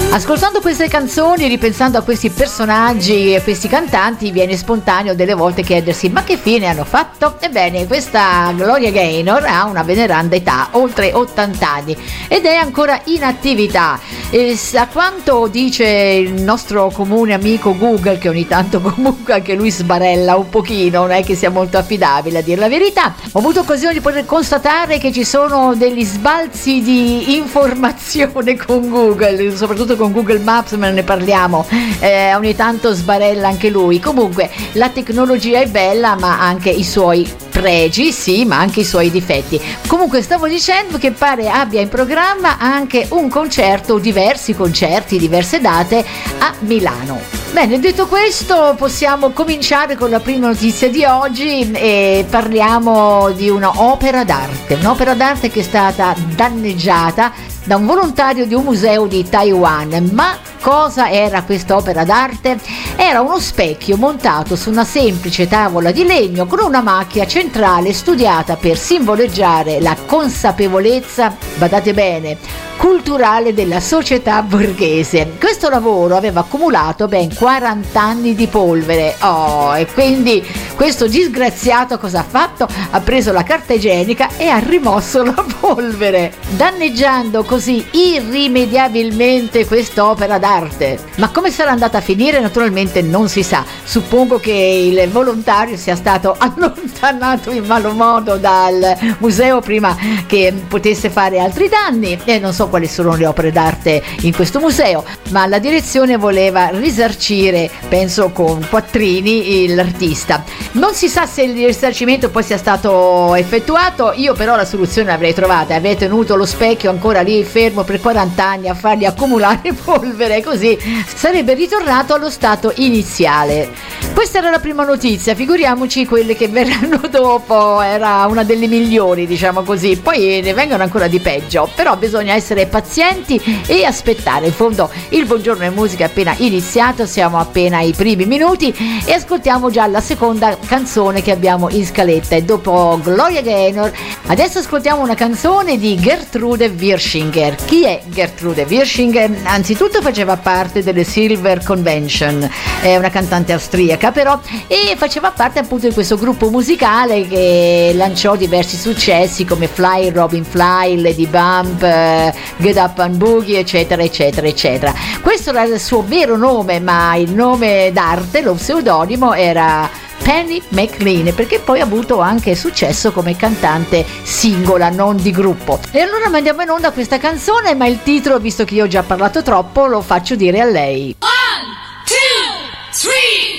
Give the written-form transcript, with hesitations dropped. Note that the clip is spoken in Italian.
Ascoltando queste canzoni, ripensando a questi personaggi e questi cantanti, viene spontaneo delle volte chiedersi: ma che fine hanno fatto? Ebbene, questa Gloria Gaynor ha una veneranda età, oltre 80 anni, ed è ancora in attività. A quanto dice il nostro comune amico Google, che ogni tanto comunque anche lui sbarella un pochino, non è che sia molto affidabile a dire la verità, ho avuto occasione di poter constatare che ci sono degli sbalzi di informazione con Google, soprattutto con Google Maps, ma ne parliamo, ogni tanto sbarella anche lui. Comunque la tecnologia è bella, ma anche i suoi pregi, sì, ma anche i suoi difetti. Comunque stavo dicendo che pare abbia in programma anche un concerto, diversi concerti, diverse date a Milano. Bene, detto questo, possiamo cominciare con la prima notizia di oggi e parliamo di un'opera d'arte che è stata danneggiata da un volontario di un museo di Taiwan. Ma cosa era quest'opera d'arte? Era uno specchio montato su una semplice tavola di legno con una macchia centrale studiata per simboleggiare la consapevolezza, badate bene, culturale della società borghese. Questo lavoro aveva accumulato ben 40 anni di polvere. E quindi questo disgraziato cosa ha fatto? Ha preso la carta igienica e ha rimosso la polvere, danneggiando così irrimediabilmente quest'opera d'arte. Ma come sarà andata a finire? Naturalmente non si sa. Suppongo che il volontario sia stato allontanato in malo modo dal museo prima che potesse fare altri danni, e non so quali sono le opere d'arte in questo museo, ma la direzione voleva risarcire, penso con quattrini, l'artista. Non si sa se il risarcimento poi sia stato effettuato. Io però la soluzione l'avrei trovata: avete tenuto lo specchio ancora lì fermo per 40 anni a fargli accumulare polvere, così sarebbe ritornato allo stato iniziale. Questa era la prima notizia, figuriamoci quelle che verranno dopo. Era una delle migliori, diciamo così, poi ne vengono ancora di peggio, però bisogna essere pazienti e aspettare. In fondo il Buongiorno e Musica è appena iniziato, siamo appena ai primi minuti e ascoltiamo già la seconda canzone che abbiamo in scaletta, e dopo Gloria Gaynor adesso ascoltiamo una canzone di Gertrude Wirschinger. Chi è Gertrude Wirschinger? Anzitutto faceva parte delle Silver Convention, è una cantante austriaca però, e faceva parte appunto di questo gruppo musicale che lanciò diversi successi come Fly Robin Fly, Lady Bump, Get Up and Boogie, eccetera eccetera eccetera. Questo era il suo vero nome, ma il nome d'arte, lo pseudonimo, era Penny McLean, perché poi ha avuto anche successo come cantante singola, non di gruppo. E allora mandiamo in onda questa canzone, ma il titolo, visto che io ho già parlato troppo, lo faccio dire a lei. 1, 2, 3